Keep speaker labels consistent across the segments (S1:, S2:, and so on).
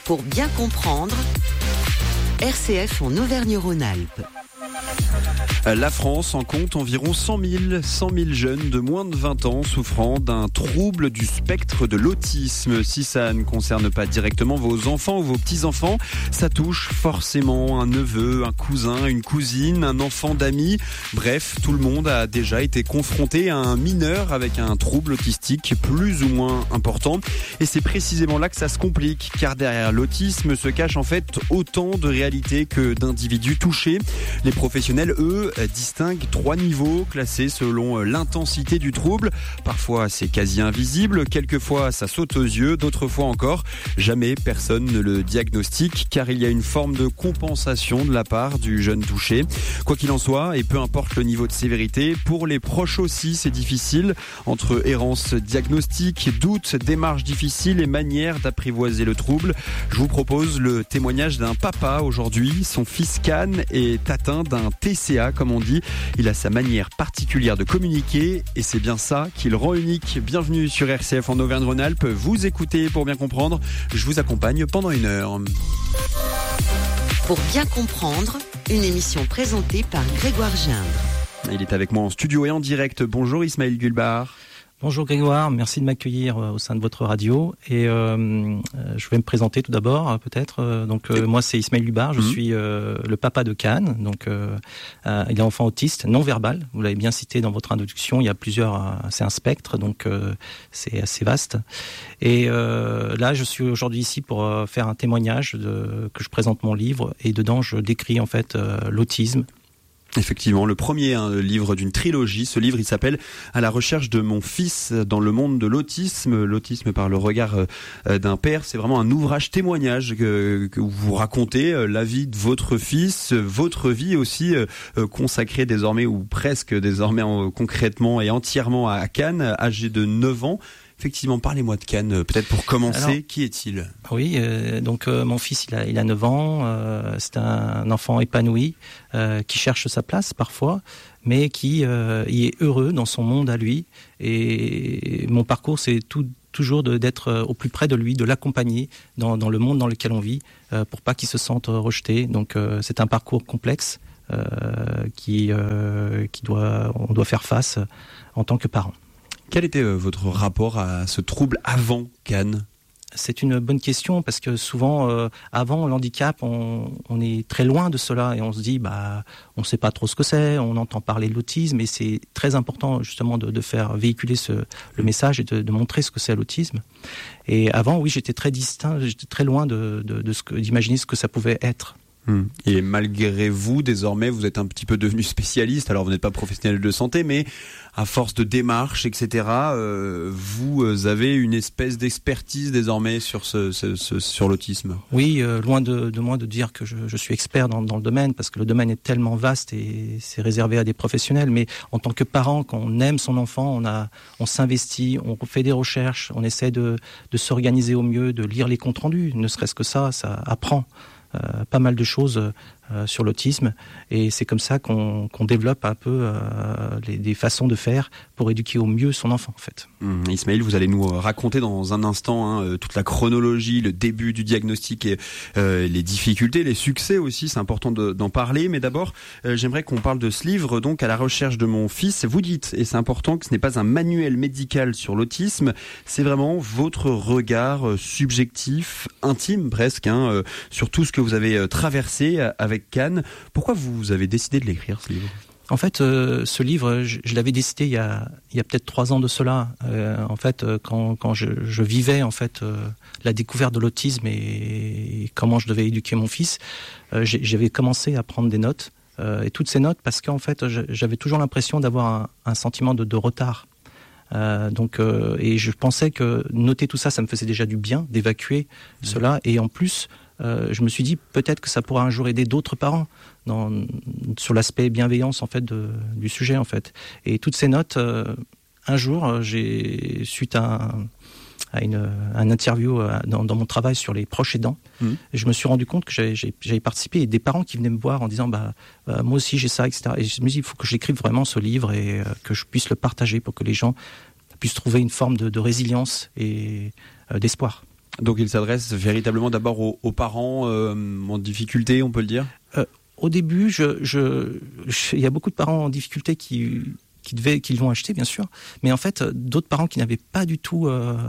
S1: Pour bien comprendre, RCF en Auvergne-Rhône-Alpes.
S2: La France en compte environ 100 000 jeunes de moins de 20 ans souffrant d'un trouble du spectre de l'autisme. Si ça ne concerne pas directement vos enfants ou vos petits-enfants, ça touche forcément un neveu, un cousin, une cousine, un enfant d'amis. Bref, tout le monde a déjà été confronté à un mineur avec un trouble autistique plus ou moins important. Et c'est précisément là que ça se complique, car derrière l'autisme se cache en fait autant de réalités que d'individus touchés. Les professionnels, eux, distinguent 3 niveaux classés selon l'intensité du trouble. Parfois c'est quasi invisible, quelquefois ça saute aux yeux, d'autres fois encore jamais personne ne le diagnostique car il y a une forme de compensation de la part du jeune touché. Quoi qu'il en soit, et peu importe le niveau de sévérité, pour les proches aussi c'est difficile, entre errance diagnostique, doute, démarches difficiles et manière d'apprivoiser le trouble. Je vous propose le témoignage d'un papa aujourd'hui. Son fils Can est atteint d'un TCA, comme on dit. Il a sa manière particulière de communiquer et c'est bien ça qui le rend unique. Bienvenue sur RCF en Auvergne-Rhône-Alpes. Vous écoutez pour bien comprendre. Je vous accompagne pendant 1 heure.
S1: Pour bien comprendre, une émission présentée par Grégoire Gindre.
S2: Il est avec moi en studio et en direct. Bonjour Ismaël Gulbar.
S3: Bonjour Grégoire, merci de m'accueillir au sein de votre radio. Et je vais me présenter tout d'abord, peut-être. Moi, c'est Ismaël Gulbar, je suis le papa de Can. Donc, il est enfant autiste non verbal. Vous l'avez bien cité dans votre introduction. Il y a plusieurs, c'est un spectre, donc c'est assez vaste. Et là, je suis aujourd'hui ici pour faire un témoignage que je présente mon livre. Et dedans, je décris en fait l'autisme.
S2: Effectivement, le premier livre d'une trilogie. Ce livre, il s'appelle « À la recherche de mon fils dans le monde de l'autisme ». L'autisme par le regard d'un père. C'est vraiment un ouvrage témoignage que vous racontez la vie de votre fils, votre vie aussi consacrée désormais ou presque désormais concrètement et entièrement à Can, âgé de 9 ans. Effectivement, parlez-moi de Can, peut-être pour commencer. Alors, qui est-il ?
S3: Oui, mon fils, il a 9 ans. C'est un enfant épanoui qui cherche sa place parfois, mais qui il est heureux dans son monde à lui. Et mon parcours, c'est toujours d'être au plus près de lui, de l'accompagner dans le monde dans lequel on vit, pour pas qu'il se sente rejeté. Donc, c'est un parcours complexe on doit faire face en tant que parent.
S2: Quel était votre rapport à ce trouble avant Can ?
S3: C'est une bonne question parce que souvent, avant l'handicap, on est très loin de cela et on se dit, on ne sait pas trop ce que c'est, on entend parler de l'autisme et c'est très important justement de faire véhiculer le message et de montrer ce que c'est l'autisme. Et avant, oui, j'étais très distinct, j'étais très loin d'imaginer ce que ça pouvait être.
S2: Et malgré vous, désormais, vous êtes un petit peu devenu spécialiste. Alors, vous n'êtes pas professionnel de santé, mais à force de démarches, etc., vous avez une espèce d'expertise désormais sur l'autisme.
S3: Oui, loin de moi de dire que je suis expert dans le domaine, parce que le domaine est tellement vaste et c'est réservé à des professionnels. Mais en tant que parent, quand on aime son enfant, on s'investit, on fait des recherches, on essaie de s'organiser au mieux, de lire les comptes rendus. Ne serait-ce que ça apprend. Pas mal de choses sur l'autisme et c'est comme ça qu'on développe un peu des façons de faire pour éduquer au mieux son enfant en fait.
S2: Ismaël, vous allez nous raconter dans un instant toute la chronologie, le début du diagnostic et les difficultés, les succès aussi, c'est important d'en parler, mais d'abord j'aimerais qu'on parle de ce livre, donc À la recherche de mon fils. Vous dites, et c'est important, que ce n'est pas un manuel médical sur l'autisme, c'est vraiment votre regard subjectif, intime presque, sur tout ce que vous avez traversé avec Can. Pourquoi vous avez décidé de l'écrire, ce livre ?
S3: En fait, ce livre, je l'avais décidé il y a peut-être 3 ans de cela. Quand je vivais en fait la découverte de l'autisme et comment je devais éduquer mon fils, j'avais commencé à prendre des notes. Et toutes ces notes, parce qu'en fait, j'avais toujours l'impression d'avoir un sentiment de retard. Et je pensais que noter tout ça, ça me faisait déjà du bien d'évacuer cela. Et en plus, je me suis dit peut-être que ça pourra un jour aider d'autres parents sur l'aspect bienveillance en fait du sujet en fait. Et toutes ces notes, un jour, suite à un interview dans mon travail sur les proches aidants, et je me suis rendu compte que j'avais participé et des parents qui venaient me voir en disant moi aussi j'ai ça, etc. Et je me suis dit il faut que j'écrive vraiment ce livre et que je puisse le partager pour que les gens puissent trouver une forme de résilience et d'espoir.
S2: Donc il s'adresse véritablement d'abord aux parents en difficulté, on peut le dire.
S3: Au début, il y a beaucoup de parents en difficulté qui l'ont acheté, bien sûr, mais en fait, d'autres parents qui n'avaient pas du tout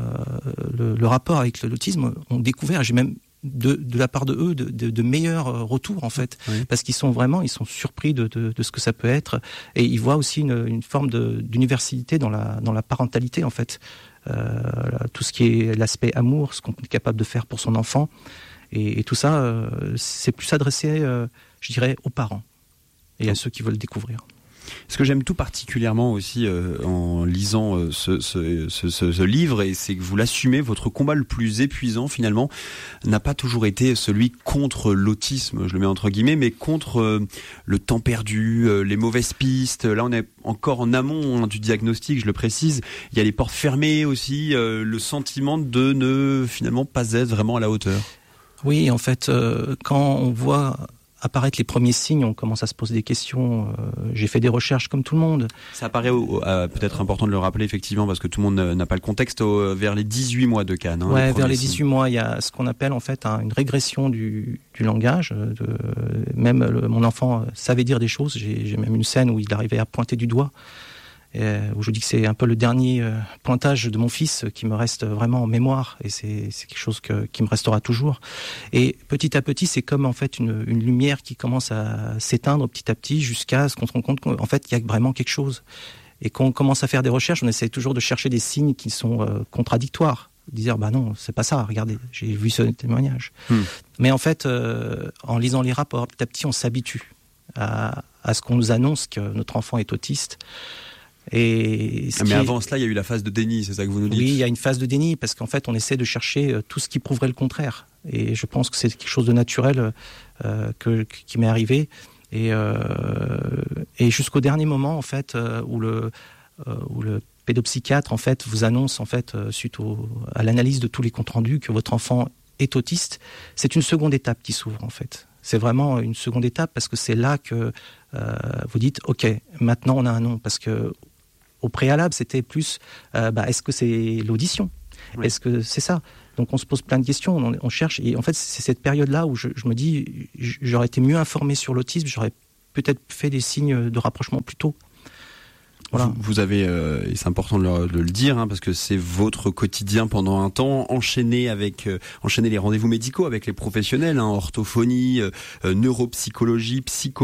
S3: le rapport avec l'autisme ont découvert, j'ai même de la part de eux de meilleurs retours en fait, parce qu'ils sont surpris de ce que ça peut être, et ils voient aussi une forme d'universalité dans la parentalité en fait, tout ce qui est l'aspect amour, ce qu'on est capable de faire pour son enfant, et tout ça, c'est plus adressé, je dirais, aux parents et à ceux qui veulent découvrir.
S2: Ce que j'aime tout particulièrement aussi en lisant ce livre, et c'est que vous l'assumez, votre combat le plus épuisant finalement n'a pas toujours été celui contre l'autisme, je le mets entre guillemets, mais contre le temps perdu, les mauvaises pistes. Là on est encore en amont du diagnostic, je le précise. Il y a les portes fermées aussi, le sentiment de ne finalement pas être vraiment à la hauteur. Oui, en fait, quand on voit apparaître les premiers signes, on commence à se poser des questions. J'ai fait des recherches comme tout le monde. Ça paraît peut-être important de le rappeler effectivement, parce que tout le monde n'a pas le contexte, vers les 18 mois de Cannes. Ouais, vers les 18 mois, il y a ce qu'on appelle en fait une régression du langage. Mon enfant savait dire des choses. J'ai même une scène où il arrivait à pointer du doigt, où je dis que c'est un peu le dernier pointage de mon fils qui me reste vraiment en mémoire, et c'est quelque chose qui me restera toujours. Et petit à petit, c'est comme en fait une lumière qui commence à s'éteindre petit à petit, jusqu'à ce qu'on se rende compte qu'en fait, il y a vraiment quelque chose. Et quand on commence à faire des recherches, on essaie toujours de chercher des signes qui sont contradictoires. Dire, non, c'est pas ça, regardez, j'ai vu ce témoignage. Mais en fait, en lisant les rapports, petit à petit, on s'habitue à ce qu'on nous annonce que notre enfant est autiste. Mais avant cela, il y a eu la phase de déni, c'est ça que vous nous dites? Oui, il y a une phase de déni, parce qu'en fait, on essaie de chercher tout ce qui prouverait le contraire. Et je pense que c'est quelque chose de naturel qui m'est arrivé. Et jusqu'au dernier moment, en fait, où le pédopsychiatre, en fait, vous annonce, en fait, suite à l'analyse de tous les comptes rendus, que votre enfant est autiste, c'est une seconde étape qui s'ouvre, en fait. C'est vraiment une seconde étape, parce que c'est là que vous dites, ok, maintenant on a un nom, parce que au préalable, c'était plus, est-ce que c'est l'audition ? Oui. Est-ce que c'est ça ? Donc on se pose plein de questions, on cherche, et en fait c'est cette période-là où je me dis, j'aurais été mieux informé sur l'autisme, j'aurais peut-être fait des signes de rapprochement plus tôt. Voilà. Vous avez, et c'est important de le dire, parce que c'est votre quotidien pendant un temps, enchaîner les rendez-vous médicaux avec les professionnels, orthophonie, neuropsychologie,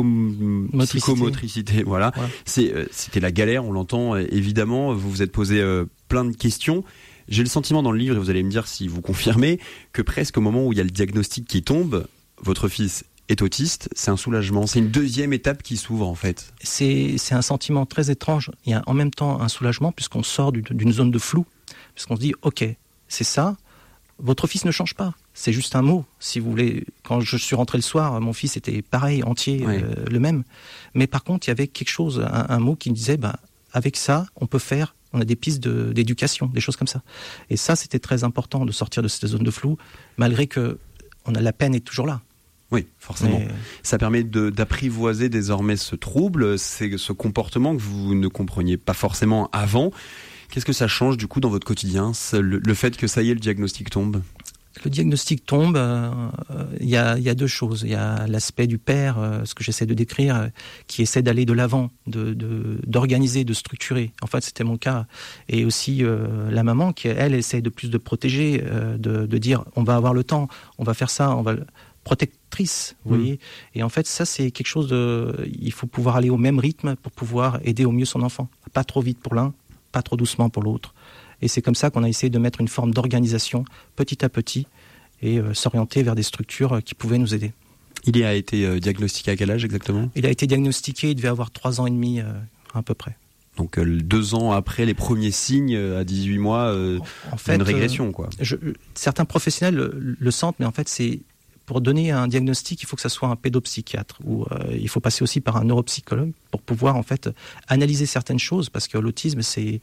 S2: psychomotricité, voilà. C'était la galère, on l'entend évidemment. Vous vous êtes posé plein de questions. J'ai le sentiment dans le livre, et vous allez me dire si vous confirmez, que presque au moment où il y a le diagnostic qui tombe, votre fils est autiste, c'est un soulagement, c'est une deuxième étape qui s'ouvre en fait. C'est un sentiment très étrange. Il y a en même temps un soulagement, puisqu'on sort d'une zone de flou, puisqu'on se dit ok, c'est ça, votre fils ne change pas, c'est juste un mot. Si vous voulez, quand je suis rentré le soir, mon fils était pareil, entier, le même. Mais par contre, il y avait quelque chose, un mot qui me disait, avec ça, on a des pistes d'éducation, des choses comme ça. Et ça, c'était très important de sortir de cette zone de flou, malgré que la peine est toujours là. Oui, forcément. Ça permet d'apprivoiser désormais ce trouble, ce comportement que vous ne compreniez pas forcément avant. Qu'est-ce que ça change du coup dans votre quotidien, le fait que ça y est, le diagnostic tombe ? Le diagnostic tombe, il y a deux choses. Il y a l'aspect du père, ce que j'essaie de décrire, qui essaie d'aller de l'avant, d'organiser, de structurer. En fait, c'était mon cas. Et aussi la maman qui, elle, essaie de protéger, de dire on va avoir le temps, on va faire ça, on va... protectrice, vous voyez. Et en fait, ça, c'est quelque chose il faut pouvoir aller au même rythme pour pouvoir aider au mieux son enfant. Pas trop vite pour l'un, pas trop doucement pour l'autre. Et c'est comme ça qu'on a essayé de mettre une forme d'organisation petit à petit et s'orienter vers des structures qui pouvaient nous aider. Il a été diagnostiqué à quel âge exactement ? Il a été diagnostiqué, il devait avoir 3 ans et demi à peu près. Donc 2 ans après les premiers signes, à 18 mois, en fait, une régression, quoi. Certains professionnels le sentent, mais en fait, pour donner un diagnostic, il faut que ça soit un pédopsychiatre, ou il faut passer aussi par un neuropsychologue pour pouvoir en fait analyser certaines choses, parce que l'autisme c'est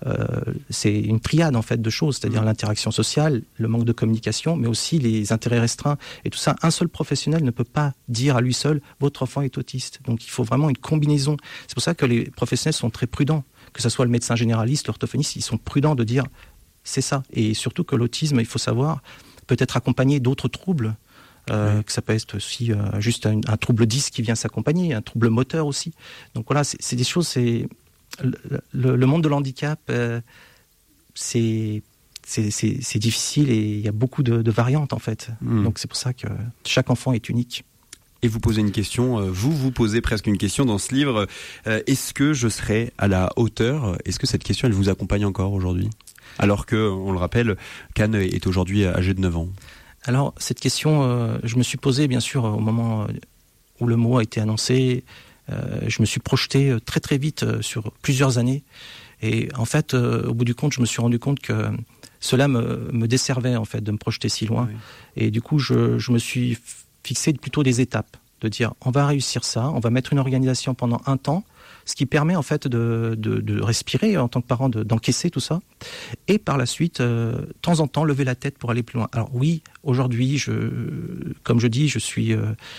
S2: une triade en fait de choses, c'est-à-dire l'interaction sociale, le manque de communication, mais aussi les intérêts restreints et tout ça. Un seul professionnel ne peut pas dire à lui seul votre enfant est autiste. Donc il faut vraiment une combinaison. C'est pour ça que les professionnels sont très prudents, que ce soit le médecin généraliste, l'orthophoniste, ils sont prudents de dire c'est ça. Et surtout que l'autisme, il faut savoir,
S3: peut être accompagné d'autres troubles. Que ça peut être aussi juste un trouble 10 qui vient s'accompagner, un trouble moteur aussi. Donc voilà, c'est des choses. Le monde de l'handicap, c'est difficile et il y a beaucoup de variantes en fait. Donc c'est pour ça que chaque enfant est unique.
S2: Et vous posez une question, vous posez presque une question dans ce livre. Est-ce que je serai à la hauteur ? Est-ce que cette question, elle vous accompagne encore aujourd'hui ? Alors que, on le rappelle, Can est aujourd'hui âgé de 9 ans.
S3: Alors, cette question, je me suis posée, bien sûr, au moment où le mot a été annoncé. Je me suis projeté très très vite sur plusieurs années. Et en fait, au bout du compte, je me suis rendu compte que cela me desservait, en fait, de me projeter si loin. Oui. Et du coup, je me suis fixé plutôt des étapes. De dire, on va réussir ça, on va mettre une organisation pendant un temps, ce qui permet en fait de respirer en tant que parent, d'encaisser tout ça, et par la suite, de temps en temps, lever la tête pour aller plus loin. Alors oui, aujourd'hui, comme je dis, je suis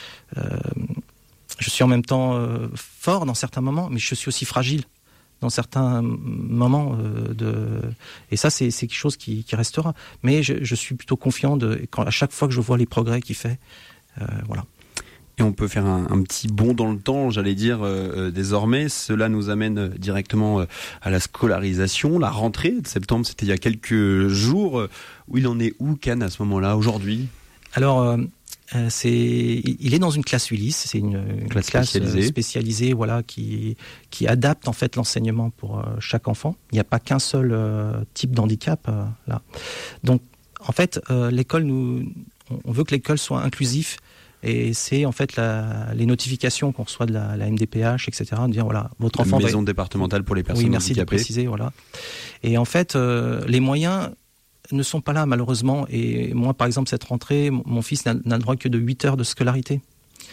S3: en même temps fort dans certains moments, mais je suis aussi fragile dans certains moments. Et ça, c'est quelque chose qui restera. Mais je suis plutôt confiant à chaque fois que je vois les progrès qu'il fait. Voilà.
S2: Et on peut faire un petit bond dans le temps, j'allais dire, désormais. Cela nous amène directement à la scolarisation. La rentrée de septembre, c'était il y a quelques jours. Où il en est où, Can, à ce moment-là, aujourd'hui ?
S3: Alors, il est dans une classe Ulysse. C'est une classe spécialisée voilà, qui adapte en fait l'enseignement pour chaque enfant. Il n'y a pas qu'un seul type d'handicap là. Donc, en fait, l'école, on veut que l'école soit inclusive. Et c'est en fait les notifications qu'on reçoit de la MDPH, etc. De dire voilà, votre enfant.
S2: Maison départementale pour les personnes handicapées.
S3: Oui, merci de préciser, voilà. Et en fait, les moyens ne sont pas là malheureusement. Et moi, par exemple, cette rentrée, mon fils n'a le droit que de 8 heures de scolarité.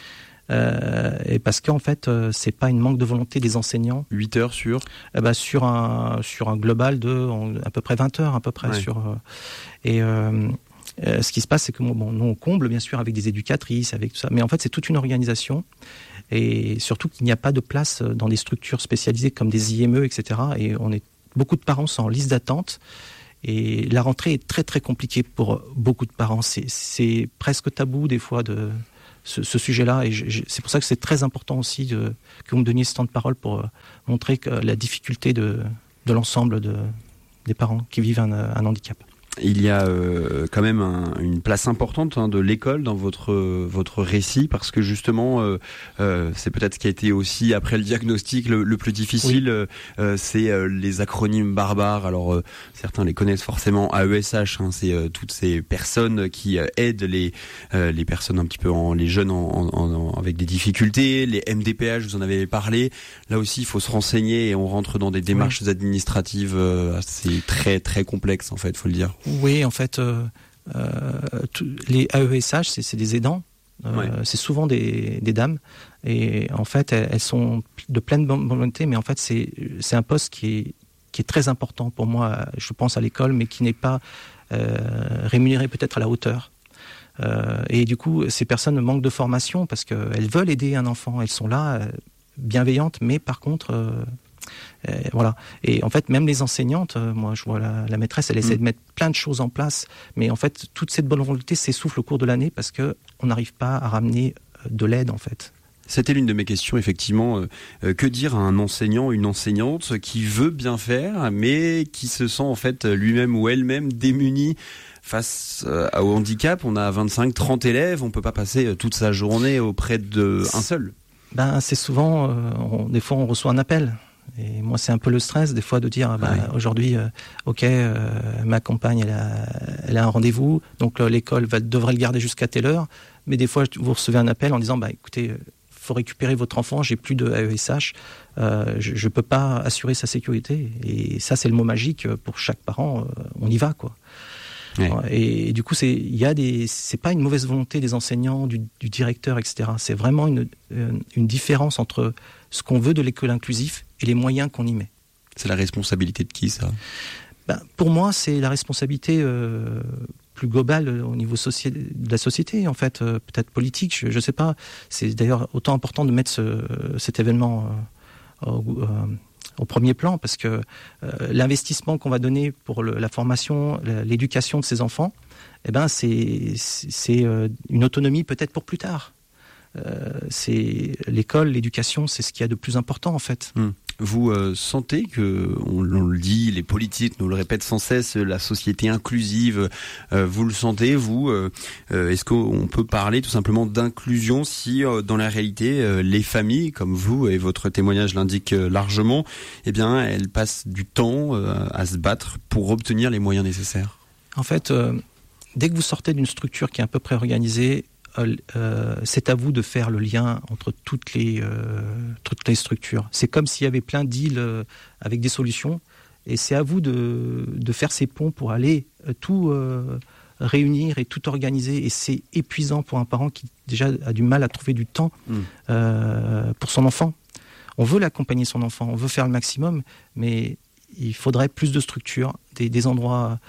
S3: Et parce qu'en fait, c'est pas une manque de volonté des enseignants.
S2: 8 heures sur
S3: sur un global de à peu près 20 heures, à peu près. Ouais. Ce qui se passe, c'est que nous, on comble bien sûr avec des éducatrices, avec tout ça, mais en fait, c'est toute une organisation, et surtout qu'il n'y a pas de place dans des structures spécialisées comme des IME, etc. Et beaucoup de parents sont en liste d'attente, et la rentrée est très très compliquée pour beaucoup de parents. C'est presque tabou des fois de ce sujet-là, et c'est pour ça que c'est très important aussi que vous me donniez ce temps de parole pour montrer que la difficulté de l'ensemble des parents qui vivent un handicap.
S2: Il y a quand même une place importante de l'école dans votre récit, parce que justement c'est peut-être ce qui a été aussi après le diagnostic le plus difficile. Oui. C'est les acronymes barbares. Alors certains les connaissent forcément. AESH, c'est toutes ces personnes qui aident les personnes un petit peu les jeunes avec des difficultés. Les MDPH, vous en avez parlé. Là aussi, il faut se renseigner et on rentre dans des démarches administratives assez très très complexes en fait, faut le dire.
S3: Oui, en fait, les AESH, c'est des aidants. C'est souvent des dames. Et en fait, elles sont de pleine volonté, mais en fait, c'est un poste qui est très important pour moi, je pense, à l'école, mais qui n'est pas rémunéré peut-être à la hauteur. Et du coup, ces personnes manquent de formation parce qu'elles veulent aider un enfant. Elles sont là, bienveillantes, mais par contre... voilà. Et en fait, même les enseignantes, moi je vois la maîtresse, elle essaie de mettre plein de choses en place, mais en fait, toute cette bonne volonté s'essouffle au cours de l'année parce qu'on n'arrive pas à ramener de l'aide en fait.
S2: C'était l'une de mes questions, effectivement. Que dire à un enseignant, une enseignante qui veut bien faire, mais qui se sent en fait lui-même ou elle-même démuni face au handicap? On a 25-30 élèves, on peut pas passer toute sa journée auprès d'un seul.
S3: C'est souvent, des fois on reçoit un appel. Et moi, c'est un peu le stress, des fois, de dire aujourd'hui, ma compagne, elle a un rendez-vous, donc l'école devrait le garder jusqu'à telle heure. Mais des fois, vous recevez un appel en disant écoutez, faut récupérer votre enfant, j'ai plus de AESH, je peux pas assurer sa sécurité. Et ça, c'est le mot magique pour chaque parent, on y va, quoi. Ouais. Et du coup, c'est pas une mauvaise volonté des enseignants, du directeur, etc. C'est vraiment une différence entre ce qu'on veut de l'école inclusive et les moyens qu'on y met.
S2: C'est la responsabilité de qui, ça ?
S3: Pour moi, c'est la responsabilité plus globale au niveau de la société, en fait, peut-être politique, je sais pas. C'est d'ailleurs autant important de mettre cet événement au premier plan, parce que l'investissement qu'on va donner pour la formation, l'éducation de ces enfants, eh ben c'est une autonomie peut-être pour plus tard. C'est l'école, l'éducation, c'est ce qu'il y a de plus important en fait.
S2: Vous sentez que, on le dit, les politiques nous le répètent sans cesse, la société inclusive, vous le sentez, vous est-ce qu'on peut parler tout simplement d'inclusion si dans la réalité les familles, comme vous et votre témoignage l'indique largement, eh bien elles passent du temps à se battre pour obtenir les moyens nécessaires? En
S3: fait, dès que vous sortez d'une structure qui est à peu près organisée, c'est à vous de faire le lien entre toutes les structures. C'est comme s'il y avait plein d'îles avec des solutions, et c'est à vous de faire ces ponts pour aller tout réunir et tout organiser. Et c'est épuisant pour un parent qui déjà a du mal à trouver du temps pour son enfant. On veut l'accompagner son enfant, on veut faire le maximum, mais il faudrait plus de structures, des endroits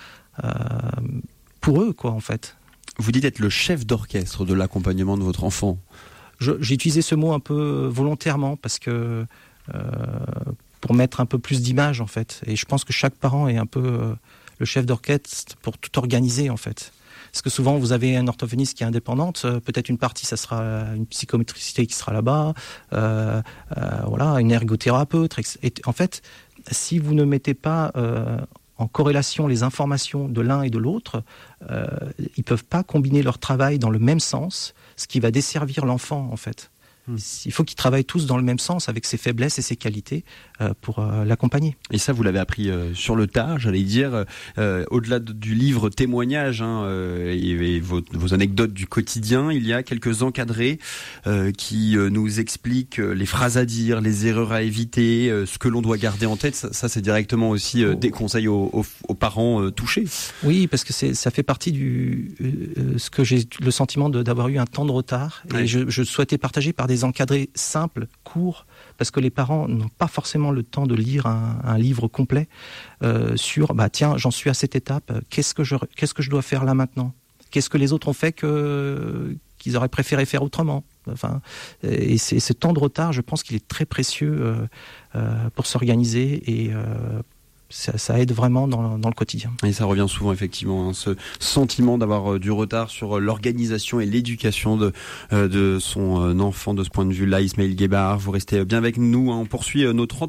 S3: pour eux, quoi, en fait.
S2: Vous dites être le chef d'orchestre de l'accompagnement de votre enfant.
S3: J'ai utilisé ce mot un peu volontairement parce que pour mettre un peu plus d'image en fait. Et je pense que chaque parent est un peu le chef d'orchestre pour tout organiser en fait. Parce que souvent vous avez une orthophoniste qui est indépendante, peut-être une partie ça sera une psychomotricité qui sera là-bas, voilà, une ergothérapeute. Et en fait, si vous ne mettez pas en corrélation les informations de l'un et de l'autre, ils peuvent pas combiner leur travail dans le même sens, ce qui va desservir l'enfant en fait. Il faut qu'ils travaillent tous dans le même sens avec ses faiblesses et ses qualités pour l'accompagner.
S2: Et ça, vous l'avez appris sur le tas, j'allais dire, au-delà du livre témoignage et vos anecdotes du quotidien, il y a quelques encadrés qui nous expliquent les phrases à dire, les erreurs à éviter, ce que l'on doit garder en tête. Ça c'est directement aussi des conseils aux parents touchés.
S3: Oui, parce que ça fait partie ce que j'ai le sentiment d'avoir eu un temps de retard. Et je souhaitais partager par des encadrés simples, courts, parce que les parents n'ont pas forcément le temps de lire un livre complet sur tiens, j'en suis à cette étape, qu'est-ce que je dois faire là maintenant, qu'est-ce que les autres ont fait qu'ils auraient préféré faire autrement. Enfin, et ce temps de retard, je pense qu'il est très précieux pour s'organiser et ça aide vraiment dans le quotidien.
S2: Et ça revient souvent effectivement, ce sentiment d'avoir du retard sur l'organisation et l'éducation de son enfant de ce point de vue-là. Ismaël Guébard, vous restez bien avec nous, on poursuit nos 30